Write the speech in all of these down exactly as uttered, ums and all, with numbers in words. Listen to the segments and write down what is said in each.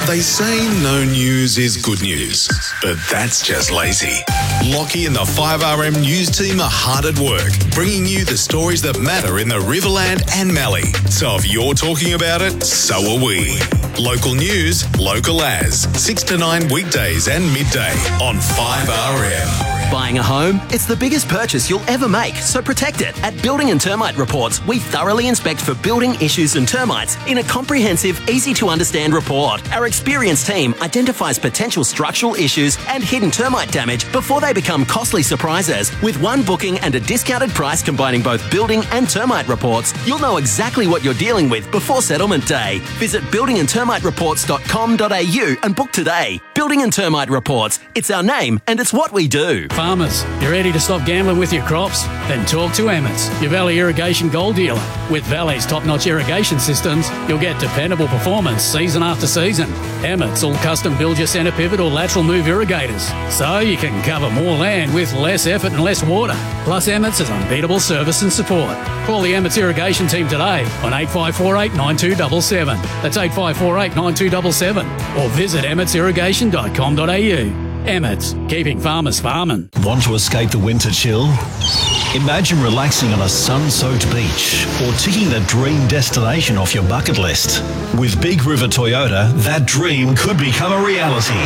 They say no news is good news, but that's just lazy. Lockie and the five R M news team are hard at work, bringing you the stories that matter in the Riverland and Mallee. So if you're talking about it, so are we. Local news, local as. six to nine weekdays and midday on five R M. Buying a home? It's the biggest purchase you'll ever make, so protect it. At Building and Termite Reports, we thoroughly inspect for building issues and termites in a comprehensive, easy-to-understand report. Our experienced team identifies potential structural issues and hidden termite damage before they become costly surprises. With one booking and a discounted price combining both building and termite reports, you'll know exactly what you're dealing with before settlement day. Visit building and termite reports dot com dot a u and book today. Building and Termite Reports. It's our name and it's what we do. Farmers, you ready to stop gambling with your crops? Then talk to Emmett's, your Valley Irrigation Gold dealer. With Valley's top-notch irrigation systems, you'll get dependable performance season after season. Emmett's will custom build your centre pivot or lateral move irrigators, so you can cover more land with less effort and less water. Plus, Emmett's has unbeatable service and support. Call the Emmett's Irrigation team today on eight five four eight, nine two seven seven. That's eight five four eight, nine two seven seven. Or visit emmets irrigation dot com dot a u. Emmett's, keeping farmers farming. Want to escape the winter chill? Imagine relaxing on a sun-soaked beach or ticking that dream destination off your bucket list. With Big River Toyota, that dream could become a reality.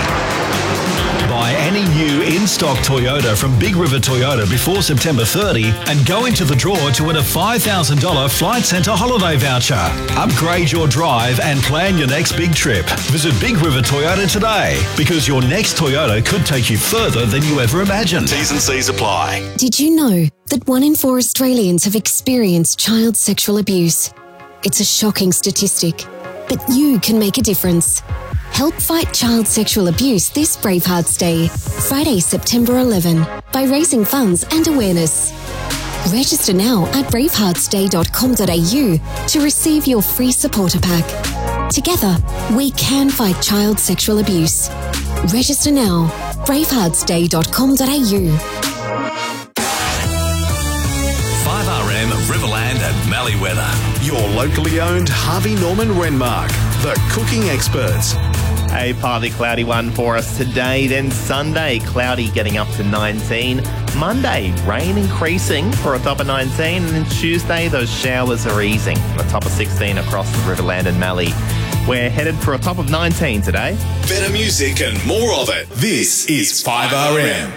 Buy any new in-stock Toyota from Big River Toyota before September thirtieth and go into the draw to win a five thousand dollars Flight Centre holiday voucher. Upgrade your drive and plan your next big trip. Visit Big River Toyota today because your next Toyota could take you further than you ever imagined. T's and C's apply. Did you know that one in four Australians have experienced child sexual abuse? It's a shocking statistic, but you can make a difference. Help fight child sexual abuse this Bravehearts Day, Friday, September eleventh, by raising funds and awareness. Register now at bravehearts day dot com dot a u to receive your free supporter pack. Together, we can fight child sexual abuse. Register now, bravehearts day dot com dot a u. five R M Riverland and Mallee weather. Your locally owned Harvey Norman Renmark, the cooking experts. A partly cloudy one for us today, then Sunday, cloudy getting up to nineteen. Monday, rain increasing for a top of nineteen. And then Tuesday, those showers are easing, a top of sixteen across the Riverland and Mallee. We're headed for a top of nineteen today. Better music and more of it. This is five R M.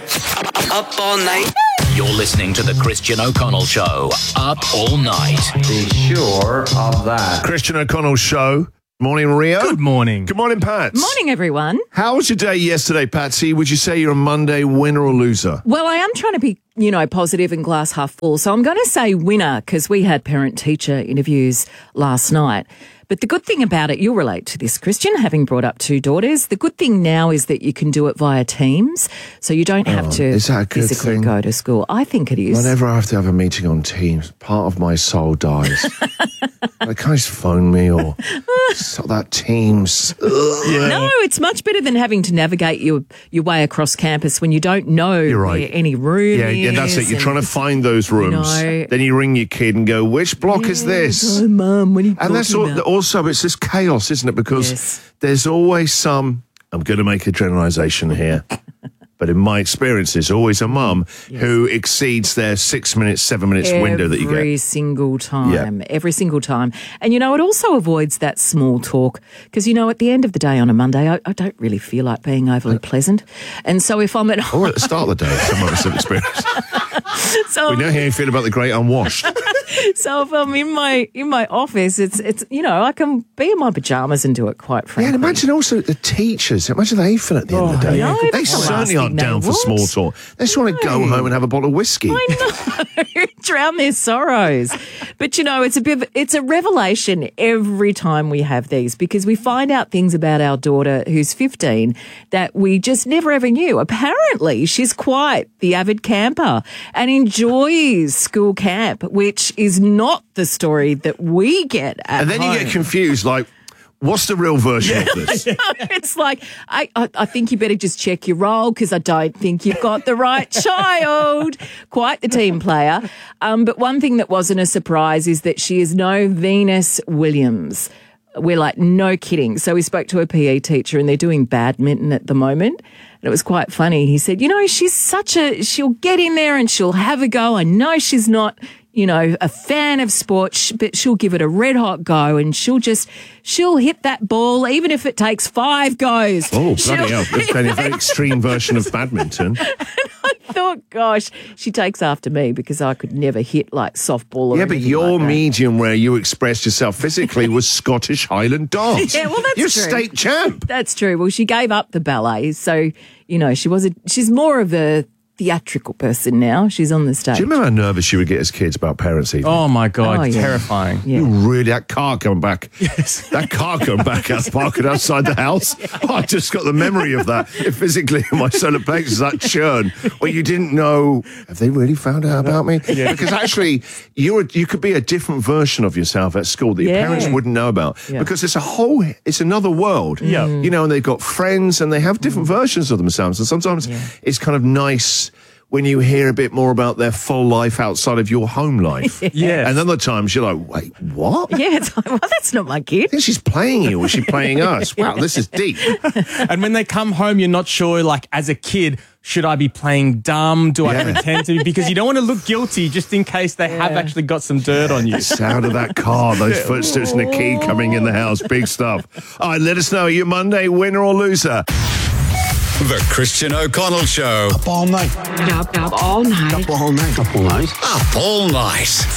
Up all night. You're listening to the Christian O'Connell Show, up all night. Be sure of that. Christian O'Connell Show. Morning, Rio. Good morning. Good morning, Pat. Morning, everyone. How was your day yesterday, Patsy? Would you say you're a Monday winner or loser? Well, I am trying to be, you know, positive and glass half full. So I'm going to say winner because we had parent-teacher interviews last night. But the good thing about it, you'll relate to this, Christian, having brought up two daughters. The good thing now is that you can do it via Teams, so you don't have Oh, to is that a good physically thing? go to school. I think it is. Whenever I have to have a meeting on Teams, part of my soul dies. They can't just phone me or sort that Teams. Ugh. No, it's much better than having to navigate your your way across campus when you don't know You're right. where any room Yeah, is. yeah, that's it. You're and- trying to find those rooms. know. Then you ring your kid and go, which block is this? Oh, Mum, what are you And that's talking all, about? also, it's this chaos, isn't it? Because Yes. there's always some, I'm going to make a generalisation here, but in my experience, there's always a mum who exceeds their six minutes, seven minutes window that you get. Every single time. Yeah. Every single time. And, you know, it also avoids that small talk because, you know, at the end of the day on a Monday, I, I don't really feel like being overly pleasant. And so if I'm at home... Or at the start of the day, some of us have experienced. so, We know how you feel about the great unwashed. so if I'm in my in my office, it's, it's you know, I can be in my pyjamas and do it, quite Yeah, frankly. and imagine also the teachers. Imagine they feel at the end of the day. no, they that's the last certainly aren't thing they down for want. small talk. They just want to go home and have a bottle of whiskey. I know, drown their sorrows. But, you know, it's a bit of, it's a revelation every time we have these because we find out things about our daughter who's fifteen that we just never ever knew. Apparently, she's quite the avid camper and enjoys school camp, which is not the story that we get at And then home. you get confused, like, what's the real version of this? It's like, I, I, I think you better just check your roll because I don't think you've got the right child. Quite the team player. Um, but one thing that wasn't a surprise is that she is no Venus Williams. We're like, no kidding. So we spoke to a P E teacher and they're doing badminton at the moment. And it was quite funny. He said, you know, she's such a, she'll get in there and she'll have a go. I know she's not, you know, a fan of sport, but she'll give it a red hot go and she'll just, she'll hit that ball even if it takes five goes. Oh, bloody hell. It's a very extreme version of badminton. I thought, gosh, she takes after me because I could never hit like softball or Yeah, but anything your like that. medium where you expressed yourself physically was Scottish Highland dance. Yeah, well, that's You're true. state champ. That's true. Well, she gave up the ballet. So, you know, she was a, she's more of a theatrical person now. She's on the stage. Do you remember how nervous you would get as kids about parents evening? Oh, my God. Oh, yeah. Terrifying. Yeah. You really, that car coming back. Yes. That car coming back out, parking outside the house. Oh, I just got the memory of that. It physically in my solar plexus, that churn where you didn't know, have they really found out about me? Yeah. Because actually, you were, you could be a different version of yourself at school that your Yeah. parents wouldn't know about. Yeah. Because it's a whole, it's another world. Yeah. You know, and they've got friends and they have different versions of themselves. And sometimes Yeah. it's kind of nice when you hear a bit more about their full life outside of your home life. Yes. And other times you're like, wait, what? Yeah, it's like, well, that's not my kid. I think she's playing you or is she playing us? Wow, this is deep. And when they come home, you're not sure, like, as a kid, should I be playing dumb? Do I Yeah. pretend to be? Because you don't want to look guilty just in case they have Yeah. actually got some dirt on you. The sound of that car, those footsteps and the key coming in the house, big stuff. All right, let us know, are you Monday winner or loser? The Christian O'Connell Show. Up all night. Up, up all night. Up all night. Up all night. Up all night.